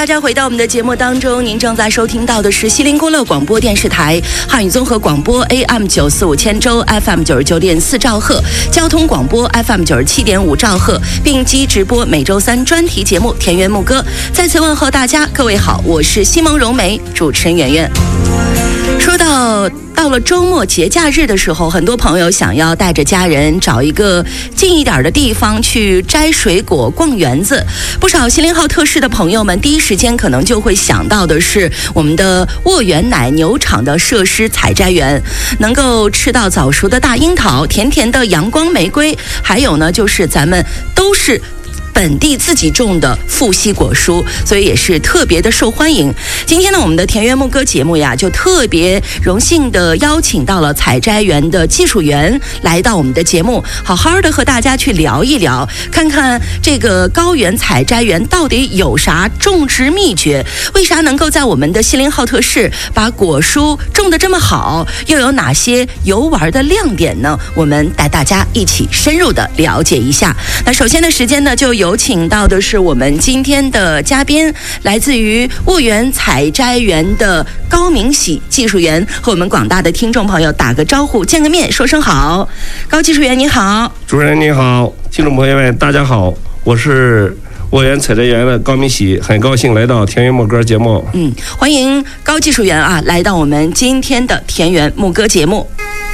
大家回到我们的节目当中，您正在收听到的是西林公乐广播电视台汉语综合广播 AM945千州 FM99.4兆赫，交通广播 FM97.5兆赫，并机直播每周3专题节目田园牧歌。再次问候大家，各位好，我是西蒙荣梅，主持人圆圆。说到了周末节假日的时候，很多朋友想要带着家人找一个近一点的地方去摘水果、逛园子。不少锡林浩特市的朋友们第一时间可能就会想到的是我们的沃源奶牛场的设施采摘园，能够吃到早熟的大樱桃、甜甜的阳光玫瑰，还有呢就是咱们都是本地自己种的富硒果蔬，所以也是特别的受欢迎。今天呢，我们的田园牧歌节目呀，就特别荣幸的邀请到了采摘园的技术员来到我们的节目，好好的和大家去聊一聊，看看这个高原采摘园到底有啥种植秘诀，为啥能够在我们的锡林浩特市把果蔬种得这么好，又有哪些游玩的亮点呢？我们带大家一起深入的了解一下。那首先的时间呢，就有请到的是我们今天的嘉宾，来自于沃源采摘园的高明喜技术员，和我们广大的听众朋友打个招呼，见个面，说声好。高技术员你好。 主持人你好，听众朋友们大家好，我是沃源采摘园的高明喜，很高兴来到田园牧歌节目。 欢迎高技术员啊，来到我们今天的田园牧歌节目。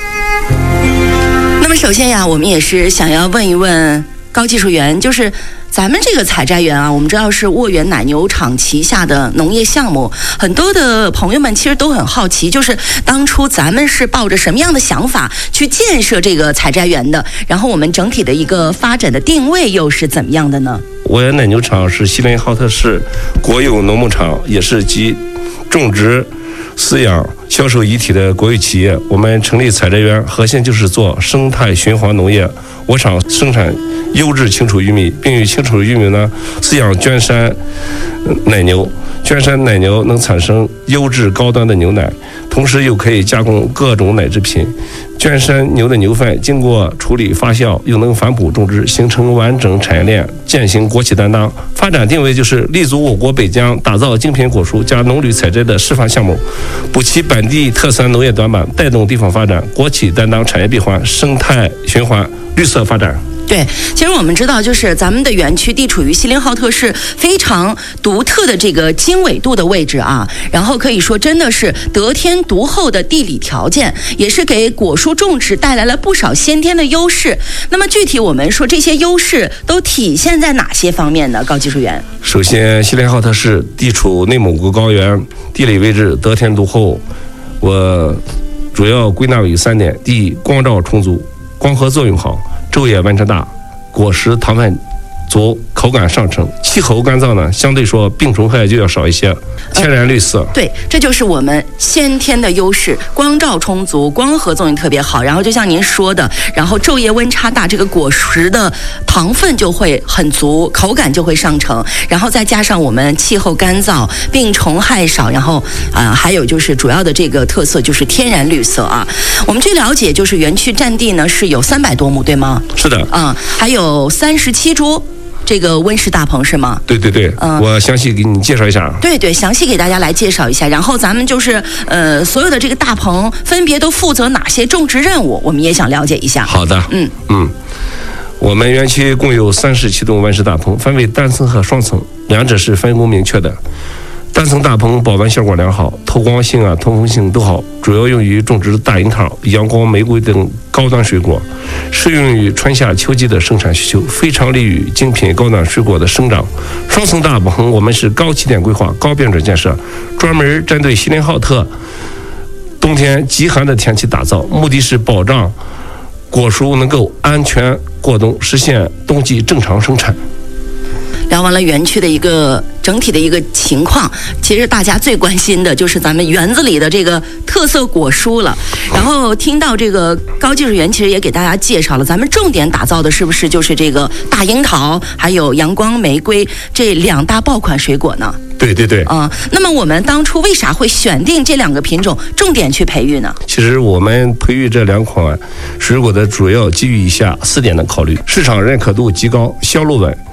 那么首先呀，我们也是想要问一问高技术员，就是咱们这个采摘园啊，我们知道是沃源奶牛场旗下的农业项目，很多的朋友们其实都很好奇，就是当初咱们是抱着什么样的想法去建设这个采摘园的，然后我们整体的一个发展的定位又是怎么样的呢？ 沃源奶牛场是锡林浩特市国有农牧场，也是集种植、饲养、销售一体的国有企业。我们成立采摘园核心就是做生态循环农业。我厂生产优质青储玉米，并与青储玉米呢饲养娟山奶牛。娟山奶牛能产生优质高端的牛奶，同时又可以加工各种奶制品。娟山牛的牛粪经过处理发酵，又能反哺种植，形成完整产业链，践行国企担当。发展定位就是立足我国北疆，打造精品果蔬加农旅采摘的示范项目，补齐本地特産农业短板，带动地方发展，国企担当，产业闭环，生态循环，绿色发展。 对，其实我们知道，就是咱们的园区地处于锡林浩特市非常独特的这个经纬度的位置啊，然后可以说真的是得天独厚的地理条件，也是给果蔬种植带来了不少先天的优势。那么具体我们说这些优势都体现在哪些方面呢？高技术员。 首先，锡林浩特市地处内蒙古高原，地理位置得天独厚，我主要归纳为3点：第一，光照充足，光合作用好，昼夜温差大，果实糖分足，口感上乘。气候干燥呢，相对说病虫害就要少一些，天然绿色。 对，这就是我们先天的优势，光照充足，光合作用特别好。然后就像您说的，然后昼夜温差大，这个果实的糖分就会很足，口感就会上乘。然后再加上我们气候干燥，病虫害少，然后还有就是主要的这个特色就是天然绿色啊。我们据了解，就是园区占地呢是有300多亩，对吗？ 是的。 还有37株这个温室大棚是吗？ 对对对，我详细给你介绍一下。 对对，详细给大家来介绍一下。然后咱们就是所有的这个大棚分别都负责哪些种植任务，我们也想了解一下。 好的，我们园区共有37栋温室大棚，分为单层和双层，两者是分工明确的。单层大棚保温效果良好，透光性通风性都好，主要用于种植大樱桃、阳光玫瑰等高端水果，适用于春夏秋季的生产需求，非常利于精品高端水果的生长。双层大棚我们是高起点规划、高标准建设，专门针对锡林浩特冬天极寒的天气打造，目的是保障果蔬能够安全过冬，实现冬季正常生产。 聊完了园区的一个整体的一个情况，其实大家最关心的就是咱们园子里的这个特色果蔬了。然后听到这个高技术员其实也给大家介绍了，咱们重点打造的是不是就是这个大樱桃还有阳光玫瑰这2大爆款水果呢？ 对对对。 那么我们当初为啥会选定这2个品种重点去培育呢？ 其实我们培育这2款水果的主要基于以下4点的考虑：市场认可度极高，销路稳。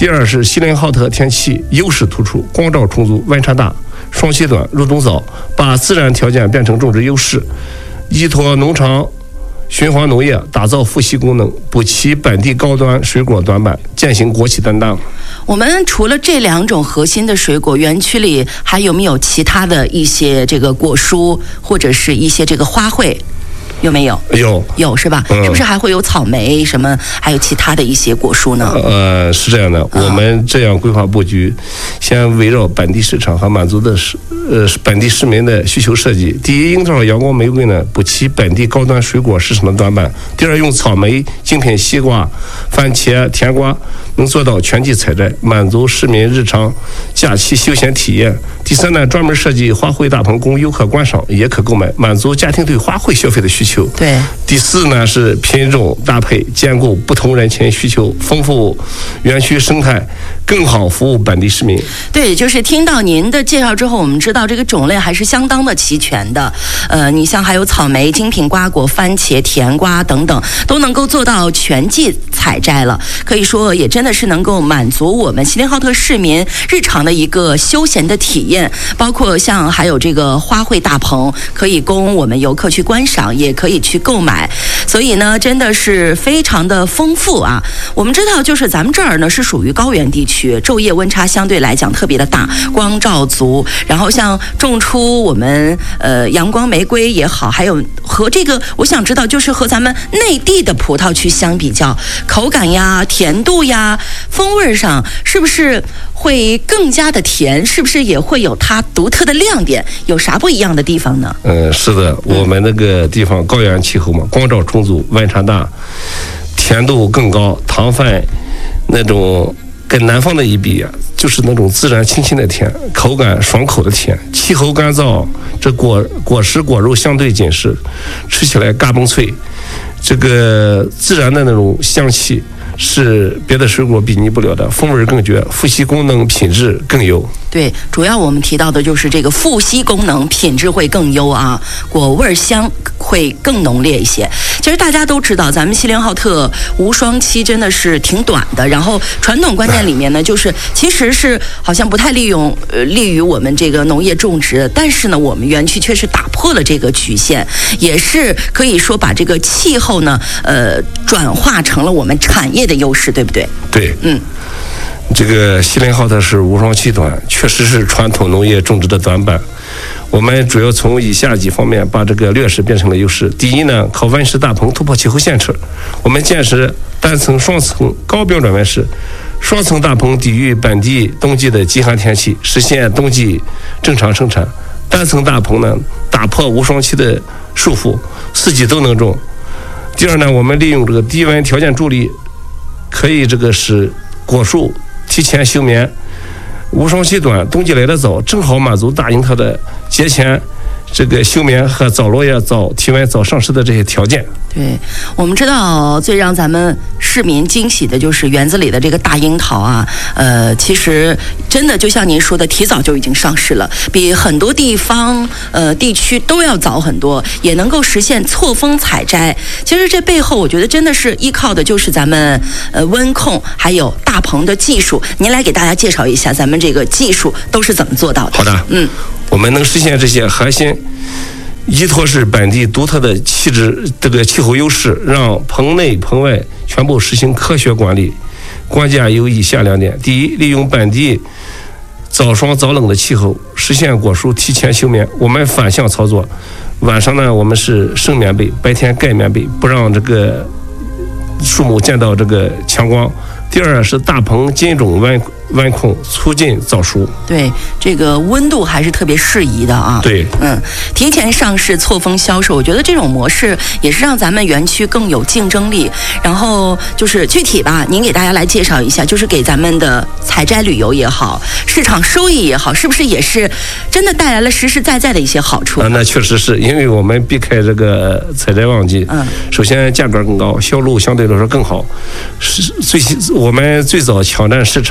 第二是锡林浩特天气优势突出，光照充足，温差大，霜期短，入冬早，把自然条件变成种植优势，依托农场循环农业，打造富硒功能，补齐本地高端水果短板，践行国企担当。 我们除了这2种核心的水果，园区里还有没有其他的一些这个果蔬或者是一些这个花卉？有没有？有是吧？是不是还会有草莓什么，还有其他的一些果蔬呢？ 是这样的，我们这样规划布局，先围绕本地市场和满足的本地市民的需求设计。第一，樱桃、阳光玫瑰呢，补齐本地高端水果市场的短板；第二，用草莓、精品西瓜、番茄、甜瓜能做到全季采摘，满足市民日常假期休闲体验；第三呢，专门设计花卉大棚供游客观赏，也可购买，满足家庭对花卉消费的需求。 对。 第四呢是品种搭配，兼顾不同人群需求，丰富园区生态，更好服务本地市民。 对，就是听到您的介绍之后，我们知道这个种类还是相当的齐全的。你像还有草莓、精品瓜果、番茄、甜瓜等等，都能够做到全季采摘了。可以说，也真的是能够满足我们锡林浩特市民日常的一个休闲的体验。包括像还有这个花卉大棚，可以供我们游客去观赏，也可以去购买。所以呢，真的是非常的丰富啊。我们知道，就是咱们这儿呢是属于高原地区，昼夜温差相对来讲特别的大，光照足。然后像种出我们阳光玫瑰也好，还有和这个我想知道，就是和咱们内地的葡萄去相比较，口感呀、甜度呀、风味上是不是会更加的甜？是不是也会有它独特的亮点？有啥不一样的地方呢？ 是的，我们那个地方高原气候嘛，光照充足，温差大，甜度更高，糖分那种跟南方的一比啊，就是那种自然清新的甜，口感爽口的甜。气候干燥，这果实果肉相对紧实，吃起来嘎嘣脆，这个自然的那种香气是别的水果比拟不了的，风味更绝，富硒功能品质更优。 对，主要我们提到的就是这个富硒功能品质会更优啊，果味香会更浓烈一些。其实大家都知道，咱们锡林浩特无霜期真的是挺短的，然后传统观念里面呢，就是其实是好像不太利于我们这个农业种植，但是呢，我们园区却是打破了这个局限，也是可以说把这个气候呢，转化成了我们产业的优势，对不对？ 对，这个锡林浩特是无霜期短，确实是传统农业种植的短板。我们主要从以下几方面把这个劣势变成了优势。第一呢，靠温室大棚突破气候限制，我们建设单层、双层高标准温室，双层大棚抵御本地冬季的极寒天气，实现冬季正常生产。单层大棚呢，打破无霜期的束缚，4季都能种。第二呢，我们利用这个低温条件助力，可以这个使果树提前休眠，无霜期短，冬季来得早，正好满足大樱桃的节前这个休眠和早落叶、早提温、早上市的这些条件。 对，我们知道最让咱们市民惊喜的就是园子里的这个大樱桃啊，其实真的就像您说的，提早就已经上市了，比很多地方地区都要早很多，也能够实现错峰采摘。其实这背后我觉得真的是依靠的就是咱们温控还有大棚的技术。您来给大家介绍一下咱们这个技术都是怎么做到的？ 好的，我们能实现这些核心，依托是本地独特的这个气候优势，让棚内棚外全部实行科学管理。关键有以下2点：第一，利用本地早霜早冷的气候，实现果树提前休眠。我们反向操作，晚上呢我们是升棉被，白天盖棉被，不让这个树木见到这个强光。第二是大棚金种温控，促进早熟。 对，这个温度还是特别适宜的啊。 对， 提前上市，错峰销售，我觉得这种模式也是让咱们园区更有竞争力。然后就是具体吧，您给大家来介绍一下，就是给咱们的采摘旅游也好，市场收益也好，是不是也是真的带来了实实在在的一些好处？ 那确实是，因为我们避开这个采摘旺季，首先价格更高，销路相对来说更好，我们最早抢占市场，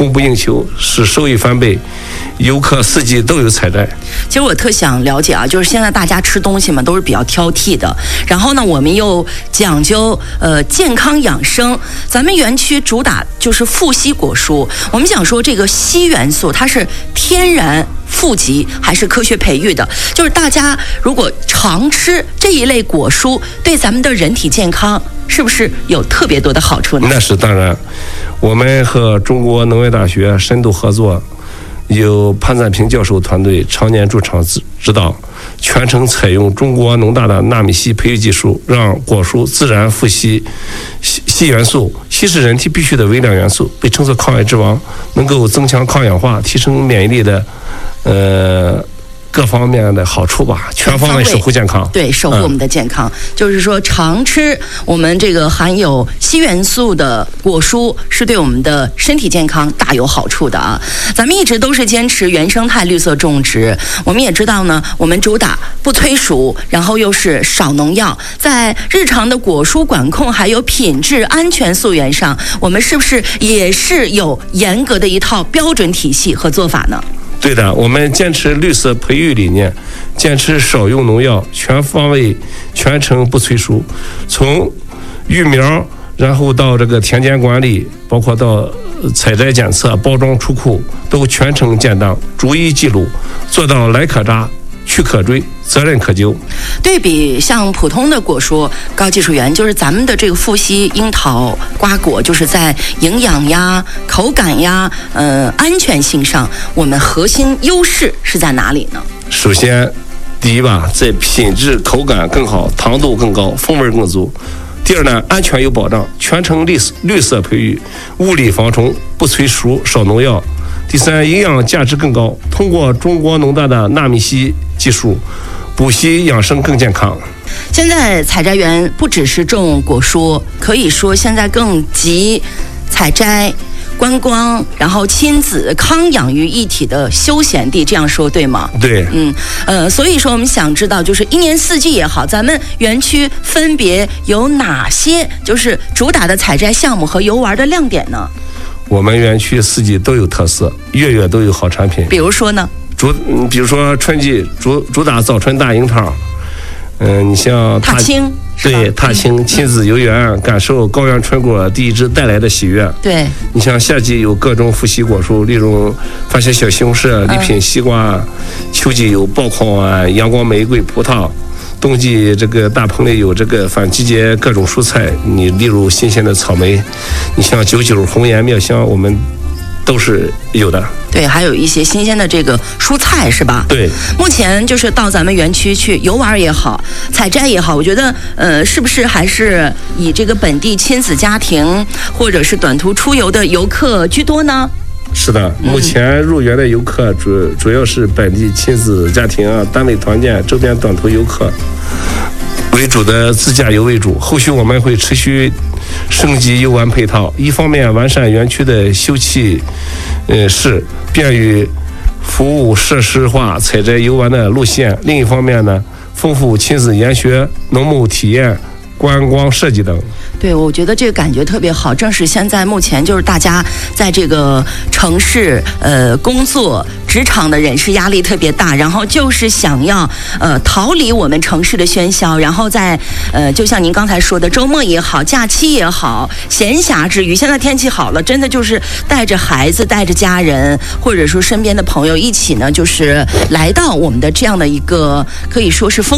供不应求，使收益翻倍，游客四季都有采摘。 其实我特想了解啊，就是现在大家吃东西嘛都是比较挑剔的，然后呢我们又讲究健康养生，咱们园区主打就是富硒果蔬。我们讲说这个硒元素它是天然富集还是科学培育的？就是大家如果常吃这一类果蔬，对咱们的人体健康是不是有特别多的好处呢？ 那是当然，我们和中国农业大学深度合作，由潘赞平教授团队常年驻场指导，全程采用中国农大的纳米硒培育技术，让果蔬自然富硒元素。硒是人体必需的微量元素，被称作抗癌之王，能够增强抗氧化，提升免疫力的各方面的好处吧，全方位守护健康。 对，守护我们的健康，就是说常吃我们这个含有硒元素的果蔬，是对我们的身体健康大有好处的啊。咱们一直都是坚持原生态绿色种植，我们也知道呢，我们主打不催熟，然后又是少农药，在日常的果蔬管控还有品质安全溯源上，我们是不是也是有严格的一套标准体系和做法呢？ 对的，我们坚持绿色培育理念，坚持少用农药，全方位、全程不催熟，从育苗，然后到这个田间管理，包括到采摘检测、包装出库，都全程建档，逐一记录，做到来可抓，去可追，责任可究。 对比像普通的果蔬高技术园，就是咱们的这个富硒樱桃瓜果，就是在营养呀、口感呀、安全性上，我们核心优势是在哪里呢？ 首先，第一吧，在品质口感更好，糖度更高，风味更足。第二呢，安全有保障，全程绿色培育，物理防虫，不催熟，少农药。第三，营养价值更高，通过中国农大的纳米硒技术，补硒养生更健康。 现在采摘园不只是种果蔬，可以说现在更集采摘、观光，然后亲子康养于一体的休闲地，这样说对吗？ 对， 所以说我们想知道，就是一年四季也好，咱们园区分别有哪些就是主打的采摘项目和游玩的亮点呢？ 我们园区四季都有特色，月月都有好产品。 比如说呢？ 比如说春季主打早春大樱桃，你像踏青， 对，踏青亲子游园，感受高原春果第一枝带来的喜悦。 对， 你像夏季有各种富硒果蔬，例如番茄小西红柿、礼品西瓜；秋季有爆筐啊、阳光玫瑰、葡萄；冬季这个大棚里有这个反季节各种蔬菜，你例如新鲜的草莓，你像99、红颜、妙香，我们都是有的。 对，还有一些新鲜的这个蔬菜是吧？ 对， 目前就是到咱们园区去游玩也好，采摘也好，我觉得是不是还是以这个本地亲子家庭或者是短途出游的游客居多呢？ 是的，目前入园的游客主要是本地亲子家庭啊、单位团建、周边短途游客为主的自驾游为主。后续我们会持续升级游玩配套，一方面完善园区的休憩室，便于服务设施化采摘游玩的路线；另一方面呢，丰富亲子研学、农牧体验、观光设计等。 对，我觉得这个感觉特别好，正是现在目前就是大家在这个城市工作职场的人士压力特别大，然后就是想要逃离我们城市的喧嚣，然后在就像您刚才说的，周末也好，假期也好，闲暇之余，现在天气好了，真的就是带着孩子、带着家人，或者说身边的朋友一起呢，就是来到我们的这样的一个可以说是